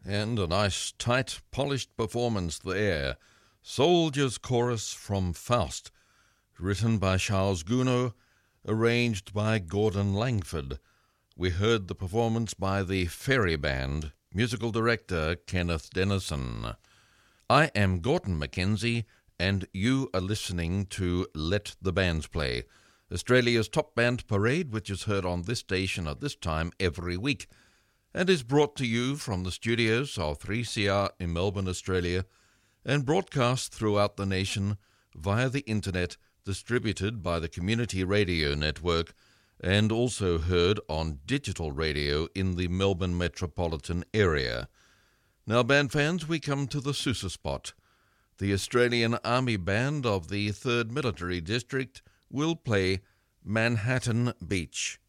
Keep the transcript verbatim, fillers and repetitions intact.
And a nice, tight, polished performance there. Soldier's Chorus from Faust, written by Charles Gounod, arranged by Gordon Langford. We heard the performance by the Ferry Band, musical director Kenneth Dennison. I am Gordon Mackenzie, and you are listening to Let the Bands Play, Australia's top band parade, which is heard on this station at this time every week, and is brought to you from the studios of three C R in Melbourne, Australia, and broadcast throughout the nation via the internet, distributed by the Community Radio Network, and also heard on digital radio in the Melbourne metropolitan area. Now, band fans, we come to the Sousa spot. The Australian Army Band of the third Military District will play Manhattan Beach.